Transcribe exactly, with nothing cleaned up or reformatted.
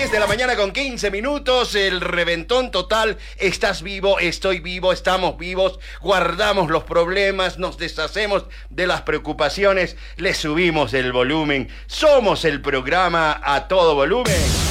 diez de la mañana con quince minutos, el reventón total. Estás vivo, estoy vivo, estamos vivos, guardamos los problemas, nos deshacemos de las preocupaciones, le subimos el volumen. Somos el programa a todo volumen.